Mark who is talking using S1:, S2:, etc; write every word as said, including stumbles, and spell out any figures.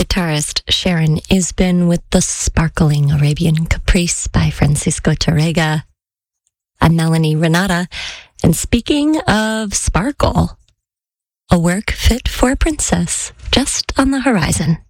S1: guitarist Sharon Isbin with the sparkling Arabian Caprice by Francisco Tárrega. I'm Melanie Renata, and speaking of sparkle, a work fit for a princess just on the horizon.